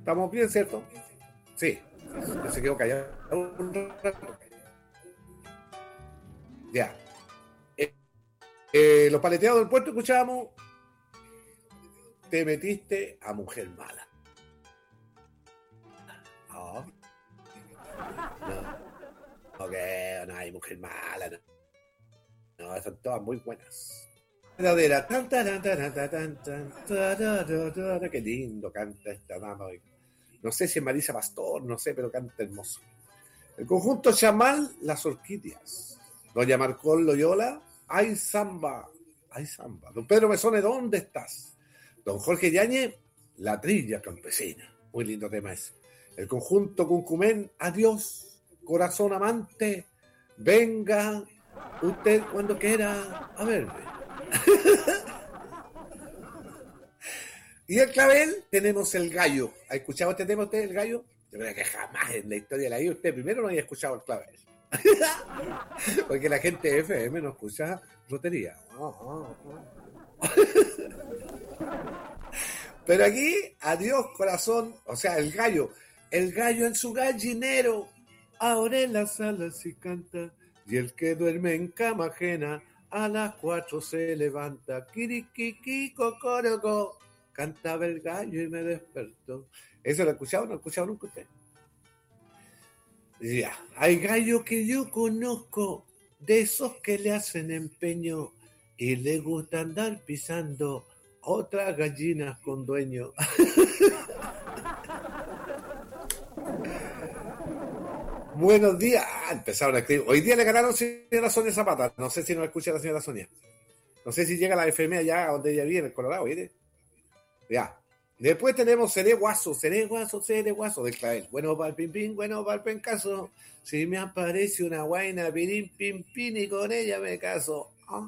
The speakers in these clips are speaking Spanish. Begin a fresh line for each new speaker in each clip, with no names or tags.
¿Estamos bien, cierto? Sí. Se quedó callado un rato. Ya. Los paleteados del puerto escuchábamos. Te metiste a mujer mala. No. No. Ok, no hay mujer mala. No, son todas muy buenas. Verdadera. Qué lindo canta esta dama. No sé si es Marisa Pastor, no sé, pero canta hermoso. El conjunto Chamal, Las Orquídeas. Doña Marcón Loyola, Ay Samba. Ay Samba. Don Pedro Mesone, ¿dónde estás? Don Jorge Yáñez, La Trilla Campesina. Muy lindo tema ese. El conjunto Cuncumén, Adiós, corazón amante. Venga, usted cuando quiera a verme. Y el clavel tenemos el gallo. ¿Ha escuchado este tema usted, el gallo? Yo creo que jamás en la historia de la vida usted primero no había escuchado el clavel. Porque la gente de FM no escucha rotería. Pero aquí, adiós corazón, o sea, el gallo en su gallinero, ahora en la sala sí canta, y el que duerme en cama ajena, a las 4 se levanta, kirikiqui, cocoroco, cantaba el gallo y me despertó. ¿Eso lo ha escuchado? ¿No ha escuchado nunca usted? Ya, hay gallos que yo conozco, de esos que le hacen empeño y le gusta andar pisando otras gallinas con dueño. Buenos días. Empezaron a escribir. Hoy día le ganaron señora Sonia Zapata. No sé si nos escucha la señora Sonia. No sé si llega la FM allá donde ella vive, en el Colorado, ¿viste? Ya. Después tenemos Seré Guaso del clavel. Bueno para el pin, bueno para el pencaso. Si me aparece una guaina, pirín, pin, pin, y con ella me caso. ¿Ah?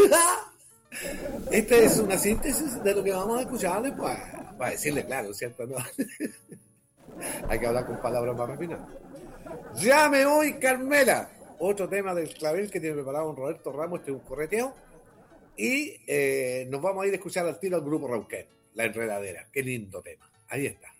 Esta es una síntesis de lo que vamos a escuchar después. Para decirle claro, ¿cierto? ¿No? Hay que hablar con palabras más refinadas. Ya me voy, Carmela. Otro tema del clavel que tiene preparado don Roberto Ramos, este es un correteo. Y nos vamos a ir a escuchar al tiro al grupo Rauquén, La Enredadera. Qué lindo tema. Ahí está.